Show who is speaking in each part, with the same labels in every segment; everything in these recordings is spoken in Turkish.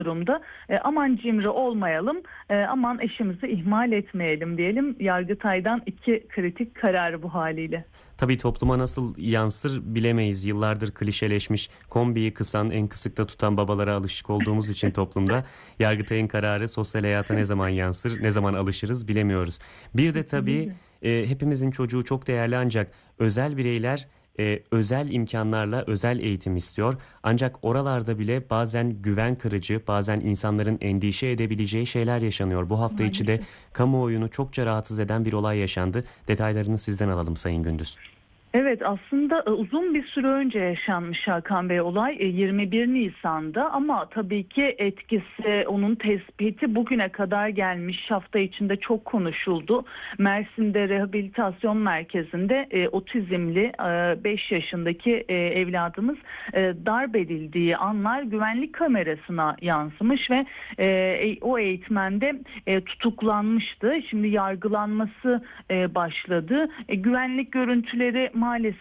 Speaker 1: durumda. Aman cimri olmayalım, aman eşimizi ihmal etmeyelim diyelim. Yargıtay'dan 2 kritik kararı bu haliyle.
Speaker 2: Tabii topluma nasıl yansır bilemeyiz. Yıllardır klişeleşmiş, kombiyi kısan, en kısıkta tutan babalara alışık olduğumuz için toplumda Yargıtay'ın kararı sosyal hayata ne zaman yansır, ne zaman alışırız bilemiyoruz. Bir de tabii
Speaker 1: Kesinlikle.
Speaker 2: hepimizin çocuğu çok değerli ancak özel bireyler özel imkanlarla özel eğitim istiyor. Ancak oralarda bile bazen güven kırıcı, bazen insanların endişe edebileceği şeyler yaşanıyor. Bu hafta içi de
Speaker 1: Maalesef.
Speaker 2: kamuoyunu çokça rahatsız eden bir olay yaşandı. Detaylarını sizden alalım Sayın Gündüz.
Speaker 1: Evet, aslında uzun bir süre önce yaşanmış Hakan Bey olay, 21 Nisan'da, ama tabii ki etkisi, onun tespiti bugüne kadar gelmiş, hafta içinde çok konuşuldu. Mersin'de rehabilitasyon merkezinde otizmli 5 yaşındaki evladımız darp edildiği anlar güvenlik kamerasına yansımış ve o eğitmen de tutuklanmıştı. Şimdi yargılanması başladı. Güvenlik görüntüleri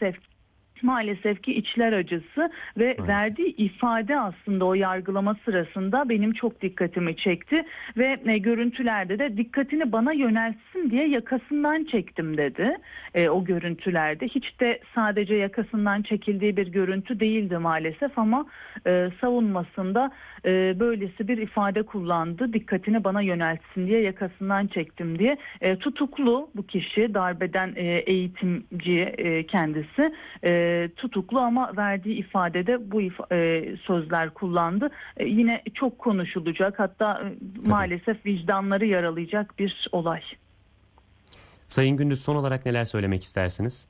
Speaker 1: maalesef ki içler acısı ve
Speaker 2: Maalesef.
Speaker 1: verdiği ifade aslında o yargılama sırasında benim çok dikkatimi çekti ve görüntülerde de dikkatini bana yöneltsin diye yakasından çektim dedi. O görüntülerde hiç de sadece yakasından çekildiği bir görüntü değildi maalesef, ama savunmasında böylesi bir ifade kullandı. Dikkatini bana yöneltsin diye yakasından çektim diye. Tutuklu bu kişi, darbeden eğitimci kendisi. Tutuklu ama verdiği ifadede bu sözler kullandı. Yine çok konuşulacak, hatta
Speaker 2: Tabii.
Speaker 1: maalesef vicdanları yaralayacak bir olay.
Speaker 2: Sayın Gündüz, son olarak neler söylemek istersiniz?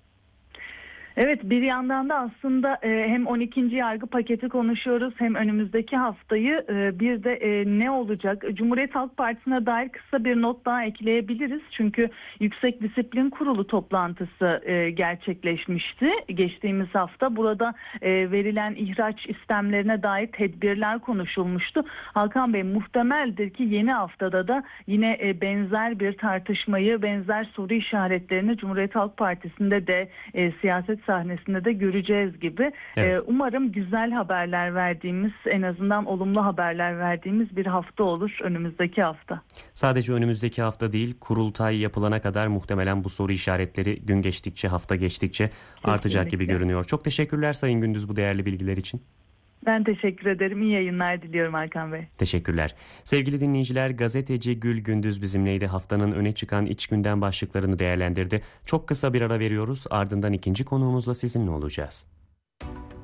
Speaker 1: Evet, bir yandan da aslında hem 12. yargı paketi konuşuyoruz, hem önümüzdeki haftayı, bir de ne olacak? Cumhuriyet Halk Partisi'ne dair kısa bir not daha ekleyebiliriz. Çünkü Yüksek Disiplin Kurulu toplantısı gerçekleşmişti geçtiğimiz hafta. Burada verilen ihraç istemlerine dair tedbirler konuşulmuştu. Hakan Bey, muhtemeldir ki yeni haftada da yine benzer bir tartışmayı, benzer soru işaretlerini Cumhuriyet Halk Partisi'nde de siyaset sahnesinde de göreceğiz gibi.
Speaker 2: Evet.
Speaker 1: Umarım güzel haberler verdiğimiz, en azından olumlu haberler verdiğimiz bir hafta olur önümüzdeki hafta.
Speaker 2: Sadece önümüzdeki hafta değil, kurultay yapılana kadar muhtemelen bu soru işaretleri gün geçtikçe, hafta geçtikçe artacak gibi
Speaker 1: Kesinlikle.
Speaker 2: görünüyor. Çok teşekkürler Sayın Gündüz bu değerli bilgiler için.
Speaker 1: Ben teşekkür ederim. İyi yayınlar diliyorum Hakan Bey.
Speaker 2: Teşekkürler. Sevgili dinleyiciler, gazeteci Gül Gündüz bizimleydi. Haftanın öne çıkan iç gündem başlıklarını değerlendirdi. Çok kısa bir ara veriyoruz. Ardından ikinci konuğumuzla sizinle olacağız.